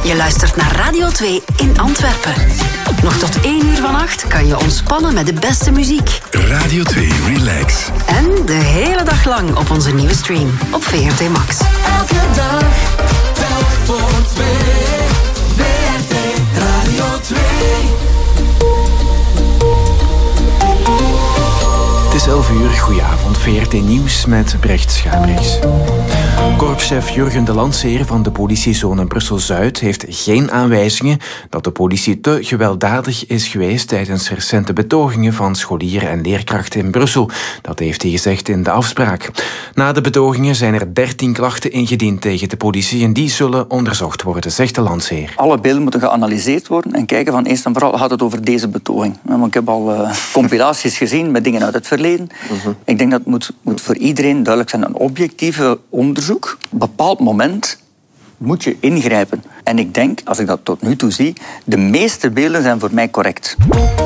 Je luistert naar Radio 2 in Antwerpen. Nog tot 1 uur vannacht kan je ontspannen met de beste muziek. Radio 2 Relax. En de hele dag lang op onze nieuwe stream op VRT Max. Elke dag, telk voor 2. VRT Radio 2. Het is 11 uur, goedenavond, VRT Nieuws met Brecht Schaamrechts. Korpschef Jurgen de Landseer van de politiezone Brussel-Zuid heeft geen aanwijzingen dat de politie te gewelddadig is geweest tijdens recente betogingen van scholieren en leerkrachten in Brussel. Dat heeft hij gezegd in de afspraak. Na de betogingen zijn er 13 klachten ingediend tegen de politie en die zullen onderzocht worden, zegt de Landseer. Alle beelden moeten geanalyseerd worden en kijken van eerst en vooral gaat het over deze betoging. Want ik heb al compilaties gezien met dingen uit het verleden. Ik denk dat het moet voor iedereen duidelijk zijn, een objectieve onderzoek. Op een bepaald moment moet je ingrijpen. En ik denk, als ik dat tot nu toe zie, de meeste beelden zijn voor mij correct.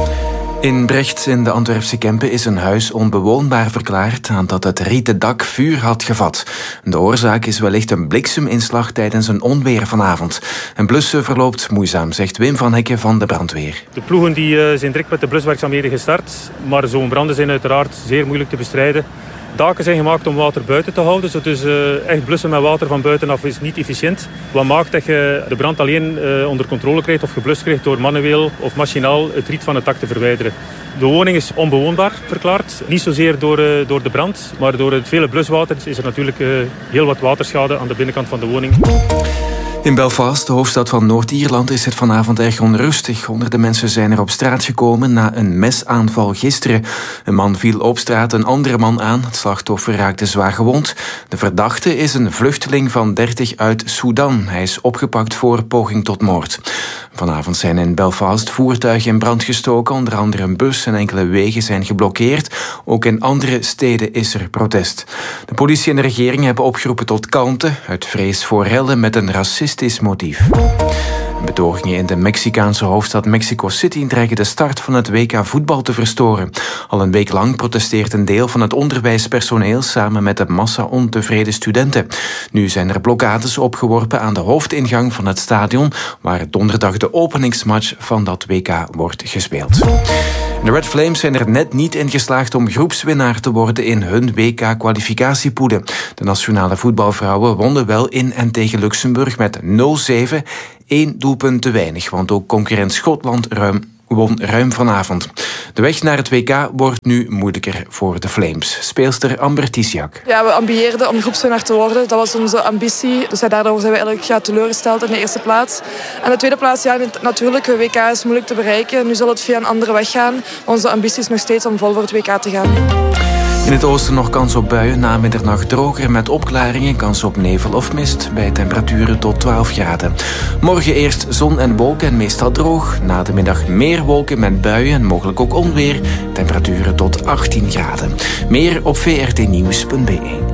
In Brecht in de Antwerpse Kempen is een huis onbewoonbaar verklaard nadat het rieten dak vuur had gevat. De oorzaak is wellicht een blikseminslag tijdens een onweer vanavond. En blussen verloopt moeizaam, zegt Wim van Hekken van de brandweer. De ploegen die zijn direct met de bluswerkzaamheden gestart, maar zo'n branden zijn uiteraard zeer moeilijk te bestrijden. Daken zijn gemaakt om water buiten te houden, dus echt blussen met water van buitenaf is niet efficiënt. Wat maakt dat je de brand alleen onder controle krijgt of geblust krijgt door manueel of machinaal het riet van het dak te verwijderen. De woning is onbewoonbaar verklaard, niet zozeer door de brand, maar door het vele bluswater is er natuurlijk heel wat waterschade aan de binnenkant van de woning. In Belfast, de hoofdstad van Noord-Ierland, is het vanavond erg onrustig. Honderden mensen zijn er op straat gekomen na een mesaanval gisteren. Een man viel op straat een andere man aan. Het slachtoffer raakte zwaar gewond. De verdachte is een vluchteling van 30 uit Sudan. Hij is opgepakt voor poging tot moord. Vanavond zijn in Belfast voertuigen in brand gestoken. Onder andere een bus en enkele wegen zijn geblokkeerd. Ook in andere steden is er protest. De politie en de regering hebben opgeroepen tot kalmte uit vrees voor rellen met een racistisch motief. Betogingen in de Mexicaanse hoofdstad Mexico City dreigen de start van het WK voetbal te verstoren. Al een week lang protesteert een deel van het onderwijspersoneel samen met de massa ontevreden studenten. Nu zijn er blokkades opgeworpen aan de hoofdingang van het stadion, waar donderdag de openingsmatch van dat WK wordt gespeeld. De Red Flames zijn er net niet in geslaagd om groepswinnaar te worden in hun WK-kwalificatiepoelen. De nationale voetbalvrouwen wonnen wel in en tegen Luxemburg met 0-7, 1 doelpunt te weinig, want ook concurrent Schotland won ruim vanavond. De weg naar het WK wordt nu moeilijker voor de Flames. Speelster Amber Tisiak. Ja, we ambieerden om groepswinnaar te worden. Dat was onze ambitie. Dus daardoor zijn we eigenlijk teleurgesteld in de eerste plaats. En de tweede plaats, ja, natuurlijk, het WK is moeilijk te bereiken. Nu zal het via een andere weg gaan. Maar onze ambitie is nog steeds om vol voor het WK te gaan. In het oosten nog kans op buien, na middernacht droger met opklaringen, kans op nevel of mist, bij temperaturen tot 12 graden. Morgen eerst zon en wolken en meestal droog. Na de middag meer wolken met buien en mogelijk ook onweer. Temperaturen tot 18 graden. Meer op vrtnieuws.be.